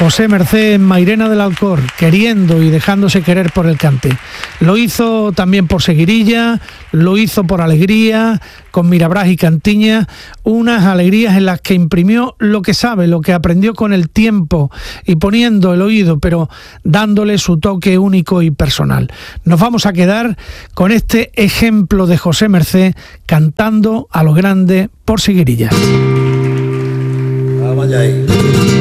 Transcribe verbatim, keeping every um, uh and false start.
José Mercé en Mairena del Alcor, queriendo y dejándose querer por el cante. Lo hizo también por Seguirilla, lo hizo por Alegría, con Mirabrás y Cantiña, unas alegrías en las que imprimió lo que sabe, lo que aprendió con el tiempo y poniendo el oído, pero dándole su toque único y personal. Nos vamos a quedar con este ejemplo de José Mercé cantando a lo grande por Seguirilla. Ah, vaya ahí.